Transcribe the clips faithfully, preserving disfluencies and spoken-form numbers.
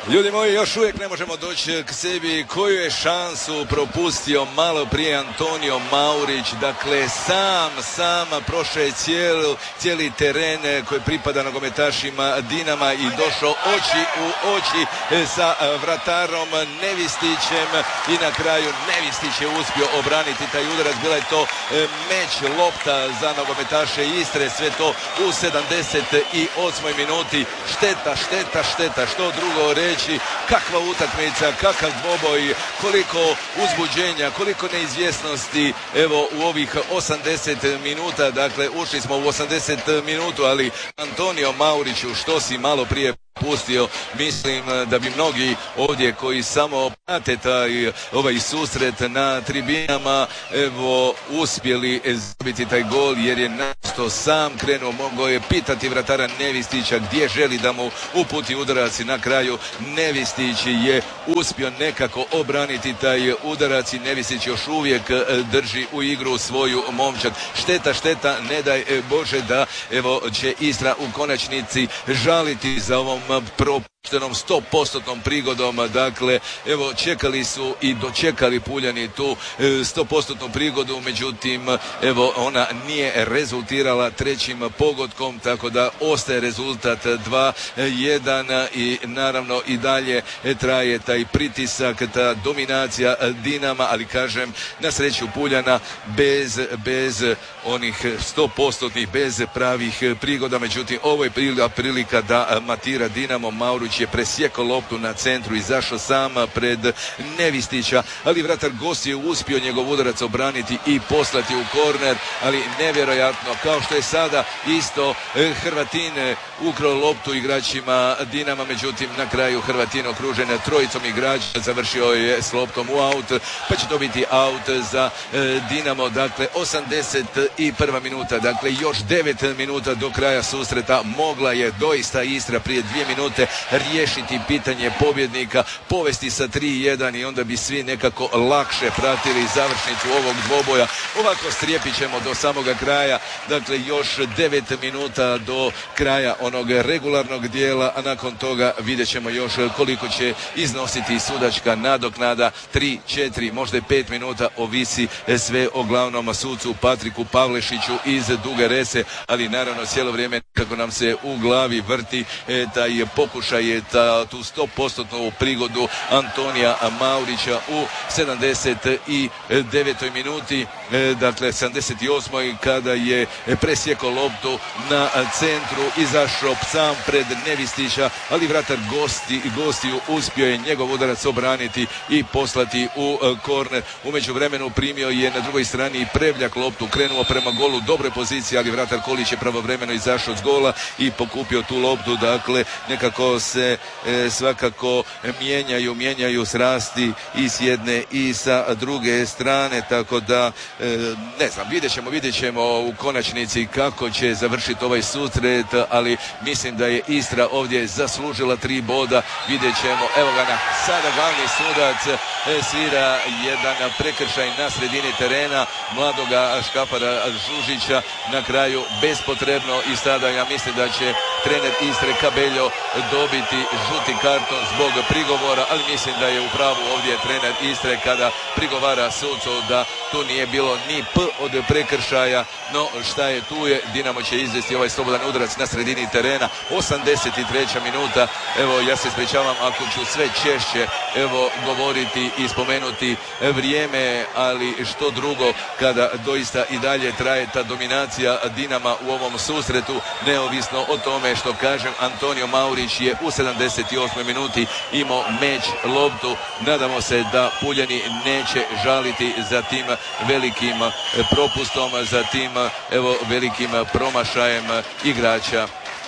Ljudi moji, još uvijek ne možemo doći k sebi. Koju je šansu propustio malo prije Antonio Maurić. Dakle, sam, sam prošao je cijeli, cijeli teren koji pripada nogometašima Dinama i došao oči u oči sa vratarom Nevistićem i na kraju Nevistić je uspio obraniti taj udarac. Bila je to meč lopta za nogometaše Istre, sve to u sedamdeset osmoj minuti. Šteta, šteta, šteta, što drugo reći. Kakva utakmica, kakav dvoboj, koliko uzbuđenja, koliko neizvjesnosti, evo u ovih osamdeset minuta, dakle ušli smo u osamdeset minutu, ali Antonio Mauriću, što si malo prije pustio, mislim da bi mnogi ovdje koji samo prate taj ovaj susret na tribinama evo uspjeli zabiti taj gol, jer je nasto sam krenuo, mogao je pitati vratara Nevistića gdje želi da mu uputi udarac i na kraju Nevistić je uspio nekako obraniti taj udarac i Nevistić još uvijek drži u igru svoju momčad. Šteta, šteta, ne daj Bože da evo će Istra u konačnici žaliti za ovom propuštenom sto postotnom prigodom. Dakle, evo čekali su i dočekali Puljani tu sto postotnu prigodu, međutim evo ona nije rezultirala trećim pogodkom, tako da ostaje rezultat dva jedan i naravno i dalje traje taj pritisak, ta dominacija Dinama, ali kažem na sreću Puljana bez, bez onih sto postotnih, bez pravih prigoda. Međutim, ovo je prilika da matira Dinamo. Maurić je presjekao loptu na centru, izašao sam pred Nevistića, ali vratar gost je uspio njegov udarac obraniti i poslati u korner, ali nevjerojatno, kao što je sada isto Hrvatin ukrao loptu igračima Dinama, međutim na kraju Hrvatin okružen trojicom igrača završio je s loptom u aut, pa će to biti aut za Dinamo. Dakle, osamdeset prva minuta, dakle još devet minuta do kraja susreta. Mogla je doista Istra prije dvije minute riješiti pitanje pobjednika, povesti sa tri jedan i onda bi svi nekako lakše pratili završnicu ovog dvoboja. Ovako strijepit ćemo do samoga kraja, dakle još devet minuta do kraja onog regularnog dijela, a nakon toga vidjet ćemo još koliko će iznositi sudačka nadoknada, tri, četiri, možda i pet minuta, ovisi sve o glavnom sucu Patriku Pavlešiću iz Duge Rese, ali naravno cijelo vrijeme kako nam se u glavi vrti e, taj pokušaj je ta, tu sto postotnu prigodu Antonija Maurića u sedamdeset devetoj minuti, e, dakle sedamdeset osmoj kada je presjekao loptu na centru, izašao sam pred Nevistića, ali vratar gosti, gostiju uspio je njegov udarac obraniti i poslati u e, korner. U međuvremenu primio je na drugoj strani Prevljak loptu, krenuo prema golu, dobre pozicije, ali vratar Kolić je pravovremeno izašao s gola i pokupio tu loptu. Dakle, nekako se e, svakako mijenjaju, mijenjaju srasti i s jedne i sa druge strane, tako da e, ne znam, vidjet ćemo, vidjet ćemo u konačnici kako će završiti ovaj susret, ali mislim da je Istra ovdje zaslužila tri boda. Vidjet ćemo, evo ga na sada glavni sudac e, svira jedan prekršaj na sredini terena mladoga Škapara Žužića, na kraju bespotrebno i sada ja mislim da će trener Istre Kabeljo dobiti žuti karton zbog prigovora, ali mislim da je u pravu ovdje trener Istre kada prigovara sucu da tu nije bilo ni P od prekršaja, no šta je tu je. Dinamo će izvesti ovaj slobodan udarac na sredini terena, osamdeset treća minuta. Evo, ja se ispričavam ako ću sve češće evo govoriti i spomenuti vrijeme, ali što drugo kada doista i dalje traje ta dominacija Dinama u ovom susretu, neovisno o tome što kažem Antonio Maurić je u sedamdeset osmoj minuti imao meč loptu. Nadamo se da Puljani neće žaliti za tim velikim propustom, za tim evo velikim promašajem igrača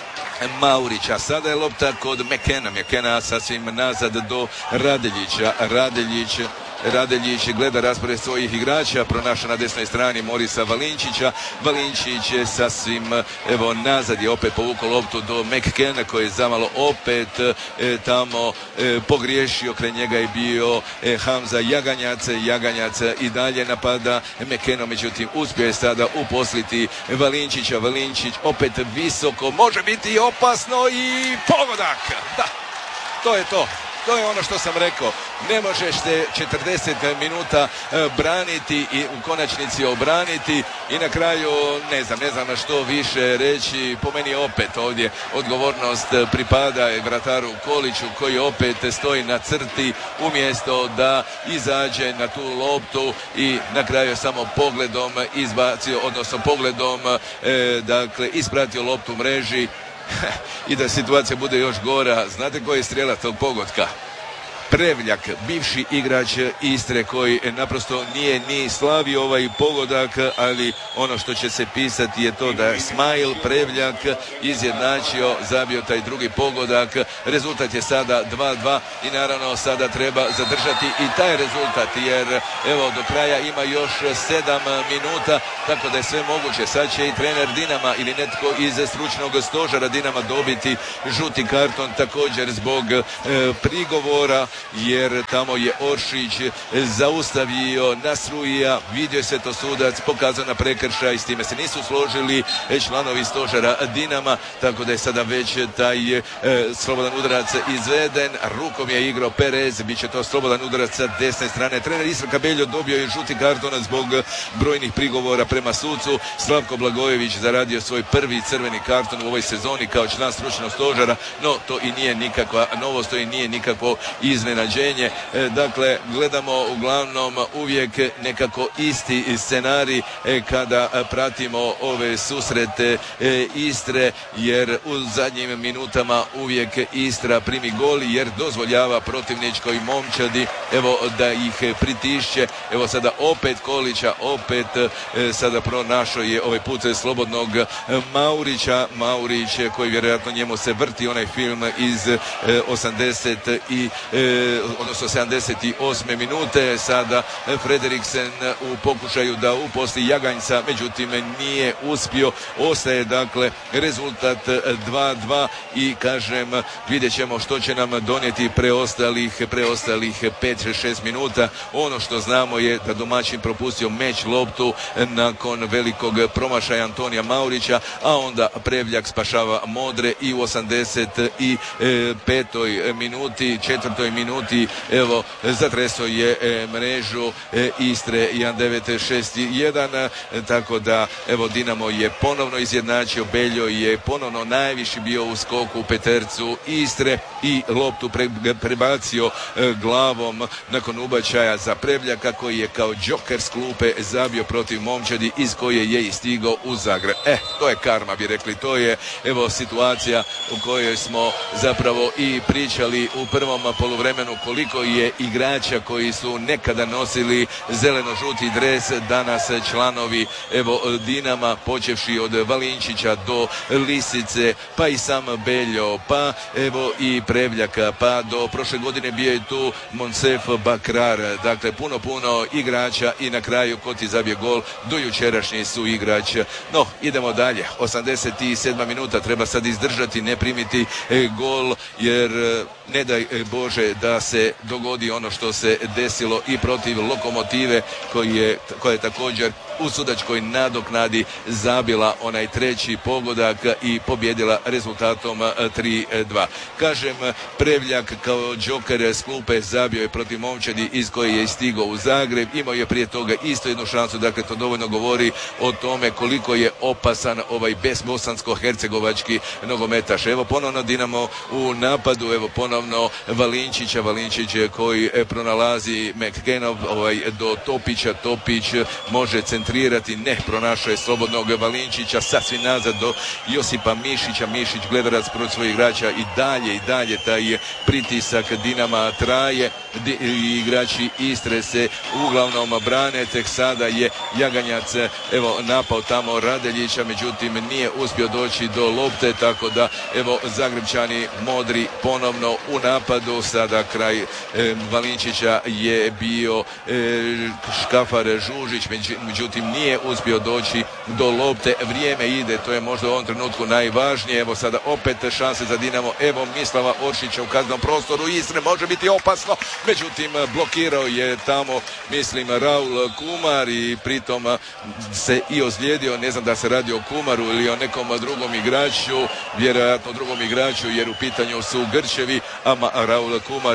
Maurića. Sada je lopta kod Mekena, Mekena sasvim nazad do Radeljića, Radeljić Radeljić gleda raspored svojih igrača, pronaša na desnoj strani Morisa Valinčića. Valinčić je sasvim evo nazad, je opet povukao loptu do McKenna koji je zamalo opet e, tamo e, pogriješio, kraj njega je bio e, Hamza Jaganjac. Jaganjac i dalje napada McKenna, međutim uspio je sada uposliti Valinčića. Valinčić opet visoko, može biti opasno i pogodak. Da, to je to. to je ono što sam rekao. Ne možeš se četrdeset minuta braniti i u konačnici obraniti i na kraju ne znam, ne znam na što više reći. Po meni opet ovdje odgovornost pripada vrataru Koliću koji opet stoji na crti umjesto da izađe na tu loptu i na kraju samo pogledom izbacio, odnosno pogledom e, dakle ispratio loptu mreži i da situacija bude još gora. Znate koji je strijelac tog pogotka? Prevljak, bivši igrač Istre koji naprosto nije ni slavio ovaj pogodak, ali ono što će se pisati je to da je Smajl Prevljak izjednačio, zabio taj drugi pogodak. Rezultat je sada dva dva i naravno sada treba zadržati i taj rezultat jer evo do kraja ima još sedam minuta, tako da je sve moguće. Sad će i trener Dinama ili netko iz stručnog stožera Dinama dobiti žuti karton također zbog e, prigovora, jer tamo je Oršić zaustavio Nasruija, vidio se to sudac, pokazao na prekršaj, s time se nisu složili članovi stožera Dinama, tako da je sada već taj e, slobodan udarac izveden. Rukom je igrao Perez, bit će to slobodan udarac sa desne strane. Trener Isra Kabeljo dobio je žuti karton zbog brojnih prigovora prema sucu. Slavko Blagojević zaradio svoj prvi crveni karton u ovoj sezoni kao član stručnog stožera, no to i nije nikakva novost, to i nije nikakvo iznenađenje. Dakle, gledamo uglavnom uvijek nekako isti scenarij kada pratimo ove susrete Istre, jer u zadnjim minutama uvijek Istra primi gol jer dozvoljava protivničkoj momčadi evo da ih pritišće. Evo sada opet Kolića, opet sada pronašao je ovaj put slobodnog Maurića. Maurić koji vjerojatno njemu se vrti onaj film iz osamdeset i odnosno sedamdeset osme minute. Sada Frederiksen u pokušaju da uposli Jaganjca, međutim nije uspio. Ostaje dakle rezultat dva dva i kažem vidjet ćemo što će nam donijeti preostalih preostalih pet šest minuta. Ono što znamo je da domaćin propustio meč loptu nakon velikog promašaja Antonija Maurića, a onda Prevljak spašava Modre i u osamdeset petoj minuti, četvrtoj minuti evo zatreso je e, mrežu e, Istre jedan devet šest jedan, e, tako da evo Dinamo je ponovno izjednačio, Beljo je ponovno najviši bio u skoku u petercu Istre i loptu pre, prebacio e, glavom nakon ubačaja za Prevljaka koji je kao džoker s klupe zabio protiv momčadi iz koje je i stigao u Zagreb. E, to je karma bi rekli, to je evo situacija u kojoj smo zapravo i pričali u prvom poluvremenu koliko je igrača koji su nekada nosili zeleno-žuti dres danas članovi evo Dinama, počevši od Valinčića do Lisice, pa i sam Beljo, pa evo i Prevljaka, pa do prošle godine bio je tu Monsef Bakrar. Dakle, puno, puno igrača i na kraju ko ti zabije gol, do jučerašnji su igrač. No, idemo dalje. osamdeset sedma minuta, treba sad izdržati, ne primiti e, gol, jer ne daj Bože da se dogodi ono što se desilo i protiv Lokomotive koji je, koja je također u sudačkoj nadoknadi zabila onaj treći pogodak i pobjedila rezultatom tri dva. Kažem, Prevljak kao džoker s klupe zabio je protiv momčadi iz koje je stigao u Zagreb, imao je prije toga isto jednu šansu, dakle to dovoljno govori o tome koliko je opasan ovaj bosansko-hercegovački nogometaš. Evo ponovno Dinamo u napadu, evo ponovno Valinčića, Valinčić koji pronalazi McKenov ovaj, do Topića, Topić može centrirati, ne pronašao je slobodnog Valinčića, sasvim nazad do Josipa Mišića, Mišić gledarac protiv svojih igrača i dalje i dalje taj pritisak Dinama traje, Di, igrači Istre se uglavnom brane, tek sada je Jaganjac evo napao tamo Radeljića, međutim nije uspio doći do lopte, tako da evo Zagrebčani modri ponovno u napadu. Sada kraj e, Valinčića je bio e, Škafar Žužić, međutim međutim nije uspio doći do lopte. Vrijeme ide, to je možda u ovom trenutku najvažnije. Evo sada opet šanse za Dinamo. Evo Mislava Oršića u kaznenom prostoru Istre, može biti opasno, međutim blokirao je tamo, mislim, Raul Kumar i pritom se i ozlijedio. Ne znam da se radi o Kumaru ili o nekom drugom igraču, vjerojatno drugom igraču, jer u pitanju su Grčevi, a Raul Kumar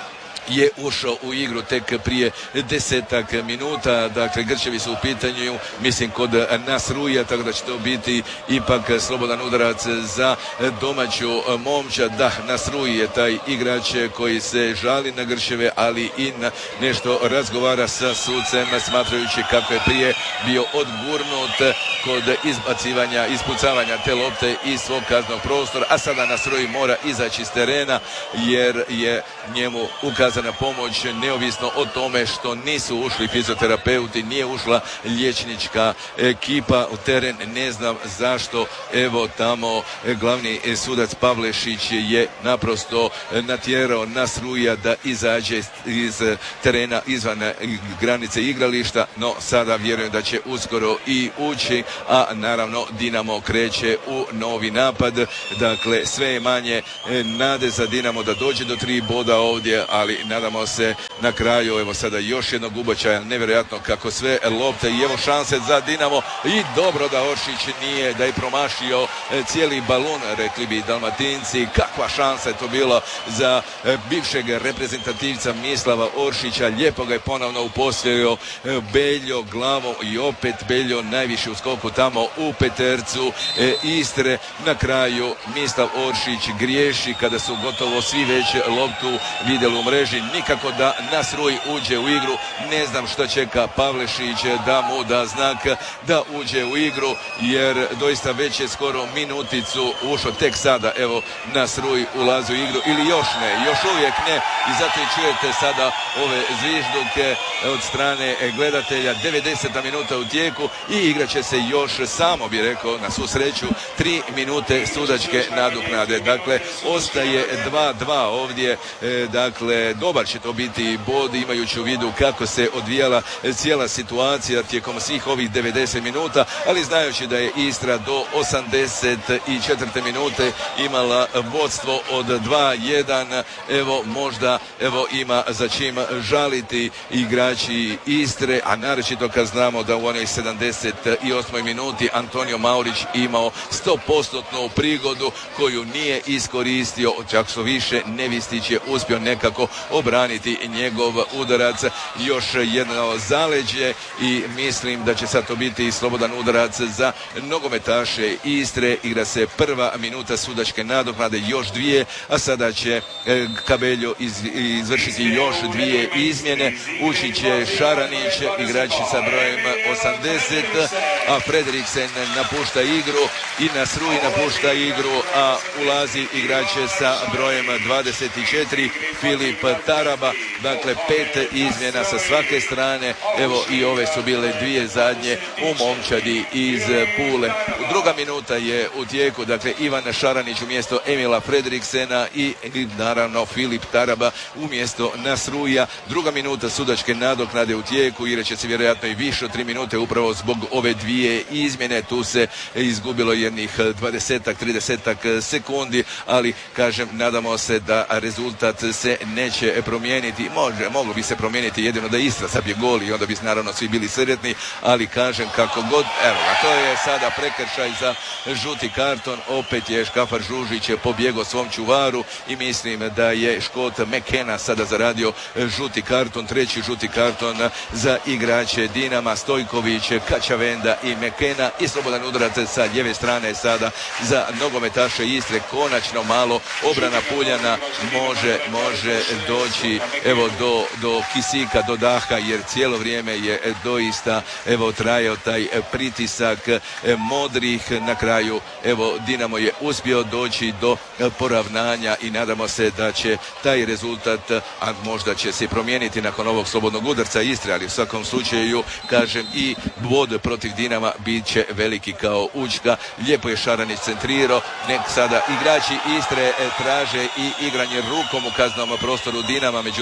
je ušao u igru tek prije desetak minuta. Dakle, Grčevi su u pitanju, mislim, kod Nasruja, tako da će to biti ipak slobodan udarac za domaću momčad. Da, Nasruj je taj igrač koji se žali na Grčeve, ali i na nešto razgovara sa sucem, smatrajući kako je prije bio odgurnut kod izbacivanja, ispucavanja te lopte iz svog kaznenog prostora, a sada Nasruj mora izaći iz terena jer je njemu ukazano na pomoć, neovisno o tome što nisu ušli fizioterapeuti, nije ušla liječnička ekipa u teren. Ne znam zašto, evo tamo glavni sudac Pavlešić je naprosto natjerao Nasruja da izađe iz terena izvan granice igrališta, no sada vjerujem da će uskoro i ući, a naravno Dinamo kreće u novi napad. Dakle, sve je manje nade za Dinamo da dođe do tri boda ovdje, ali nadamo se na kraju, evo sada još jednog ubočaja, nevjerojatno kako sve lopte i evo šanse za Dinamo i dobro da Oršić nije, da je promašio cijeli balon, rekli bi Dalmatinci. Kakva šansa je to bila za bivšeg reprezentativca Mislava Oršića, lijepo ga je ponovno uposlio Beljo glavom i opet Beljo najviše u skoku tamo u petercu Istre. Na kraju Mislav Oršić griješi kada su gotovo svi već loptu vidjeli u mreži. Nikako da Nasruj uđe u igru. Ne znam što čeka Pavlešić da mu da znak da uđe u igru, jer doista već je skoro minuticu ušao, tek sada evo Nasruj ulazi u igru, ili još ne, još uvijek ne, i zato i čujete sada ove zvižduke od strane gledatelja. devedeseta minuta u tijeku i igrat će se još, samo bi rekao, na svu sreću, tri minute sudačke nadoknade. Dakle, ostaje dva dva ovdje. E, dakle, dobar će to biti bod, imajući u vidu kako se odvijala cijela situacija tijekom svih ovih devedeset minuta, ali znajući da je Istra do osamdeset četvrte minute imala vodstvo od dva jedan, evo možda evo ima za čim žaliti igrači Istre, a naročito kad znamo da u onoj sedamdeset osmoj minuti Antonio Maurić imao sto postotnu prigodu koju nije iskoristio, čak što više Nevistić je uspio nekako obraniti njegov udarac. Još jedno zaleđe i mislim da će sad to biti slobodan udarac za nogometaše Istre. Igra se prva minuta sudačke nadoknade, još dvije, a sada će Kabeljo iz, izvršiti još dvije izmjene. Ući će Šaranić, igrači sa brojem osamdeset, a Fredriksen napušta igru i Nasruj napušta igru, a ulazi igrač sa brojem dvadeset četiri, Filip Taraba. Dakle, pet izmjena sa svake strane, evo i ove su bile dvije zadnje u momčadi iz Pule. Druga minuta je u tijeku, dakle Ivan Šaranić umjesto Emila Fredriksena i, i naravno Filip Taraba umjesto Nasruja. Druga minuta sudačke nadoknade u tijeku, igrat će se vjerojatno i više od tri minute upravo zbog ove dvije izmjene. Tu se izgubilo jednih dvadesetak, tridesetak sekundi, ali kažem, nadamo se da rezultat se neće promijeniti. Može, moglo bi se promijeniti jedino da Istra zabije gol i onda bi naravno svi bili sretni, ali kažem kako god, evo ga, to je sada prekršaj za žuti karton. Opet je Škafar Žužić pobjegao svom čuvaru i mislim da je Škot McKenna sada zaradio žuti karton, treći žuti karton za igrače Dinama. Stojković, Kačavenda i McKenna i slobodan udarac sa lijeve strane sada za nogometaše Istre. Konačno malo obrana Puljana može, može doći evo do, do kisika, do daha, jer cijelo vrijeme je doista evo trajao taj pritisak modrih. Na kraju evo Dinamo je uspio doći do poravnanja i nadamo se da će taj rezultat, a možda će se promijeniti nakon ovog slobodnog udarca Istre, ali u svakom slučaju kažem i bod protiv Dinama bit će veliki kao Učka. Lijepo je Šaranić centrirao, nek sada igrači Istre traže i igranje rukom u kaznenom prostoru Dinama, međutim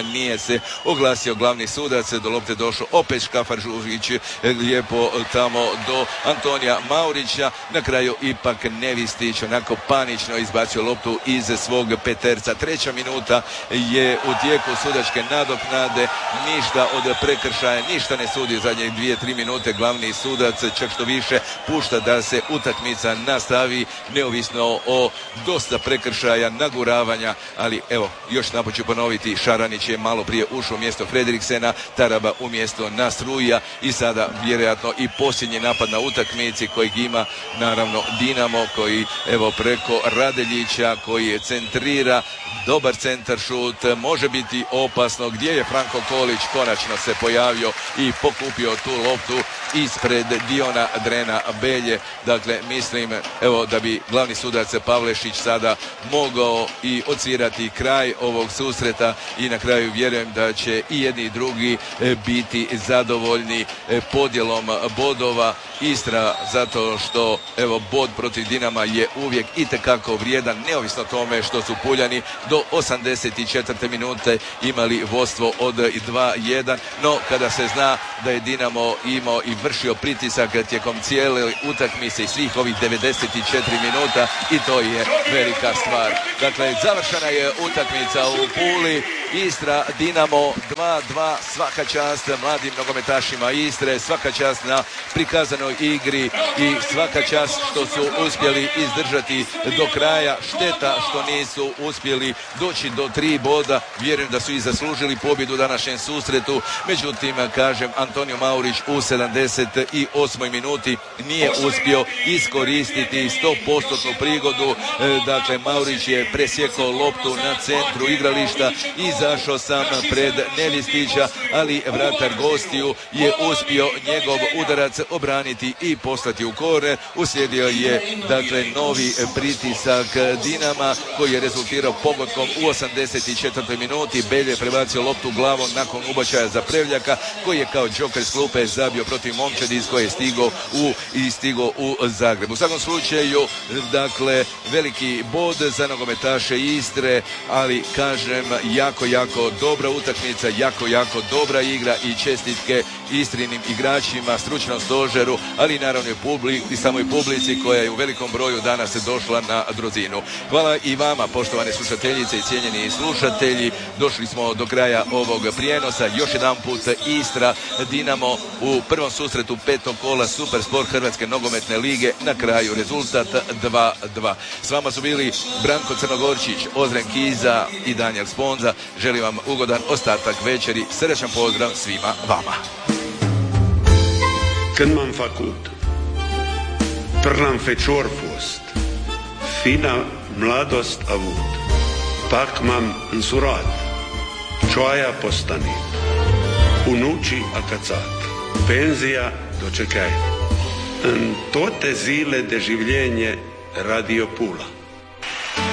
nije se oglasio glavni sudac, do lopte došao opet Škafar Žužić, lijepo tamo do Antonija Maurića, na kraju ipak Nevistić onako panično izbacio loptu iz svog peterca. Treća minuta je u tijeku sudačke nadoknade, ništa od prekršaja, ništa ne sudi zadnje dvije, tri minute glavni sudac, čak što više pušta da se utakmica nastavi neovisno o dosta prekršaja, naguravanja, ali evo, još naput ću ponoviti, Šaranić je malo prije ušao umjesto Fredriksena, Taraba umjesto Nasruja i sada vjerojatno i posljednji napad na utakmici kojeg ima naravno Dinamo, koji evo preko Radeljića koji je centrira, dobar centar šut, može biti opasno, gdje je Franko Kolić konačno se pojavio i pokupio tu loptu ispred Diona Drena Belje. Dakle, mislim evo da bi glavni sudac Pavlešić sada mogao i odsvirati kraj ovog susreta i na kraju vjerujem da će i jedni i drugi biti zadovoljni podjelom bodova. Istra zato što evo bod protiv Dinama je uvijek itekako vrijedan, neovisno tome što su Puljani do osamdeset četvrte minute imali vodstvo od dva jedan, no kada se zna da je Dinamo imao i vršio pritisak tijekom cijele utakmice i svih ovih devedeset četiri minuta, i to je velika stvar. Dakle, završena je utakmica u Puli, Istra Dinamo dva dva, svaka čast mladim nogometašima Istre, svaka čast na prikazanoj igri i svaka čast što su uspjeli izdržati do kraja. Šteta što nisu uspjeli doći do tri boda, vjerujem da su i zaslužili pobjedu u današnjem susretu, međutim kažem, Antonio Maurić u sedamdeset osmoj minuti nije uspio iskoristiti sto posto prigodu. Dakle, Maurić je presjekao loptu na centru igrališta i izašao sam pred Nevistića, ali vratar gostiju je uspio njegov udarac obraniti i poslati u korner. Uslijedio je dakle novi pritisak Dinama koji je rezultirao pogodkom u osamdeset četvrtoj minuti. Belje prebacio loptu glavom nakon ubačaja za Prevljaka koji je kao džoker s klupe zabio protiv Momčadi iz koje je stigao u, i stigao u Zagreb. U svakom slučaju, dakle, veliki bod za nogometaše Istre, ali kažem, jako, jako dobra utakmica, jako, jako dobra igra i čestitke istrinim igračima, stručnom stožeru, ali naravno i, publi, i samoj publici koja je u velikom broju danas došla na drozinu. Hvala i vama, poštovane slušateljice i cijenjeni slušatelji. Došli smo do kraja ovog prijenosa. Još jedan put Istra Dinamo u prvom susretu petog kola Super Sport Hrvatske nogometne lige, na kraju rezultat dva dva. S vama su bili Branko Crnogorčić, Ozren Kiza i Daniel Sponza. Želim vam ugodan ostatak večeri. Srećan pozdrav svima vama. Când m-am făcut, trn-am fecior fost, fina mladost avut, pak m-am însurat, cioaia postanit, unucii acățat, penzia dočekaj. În toate zile de življenje Radio Pula.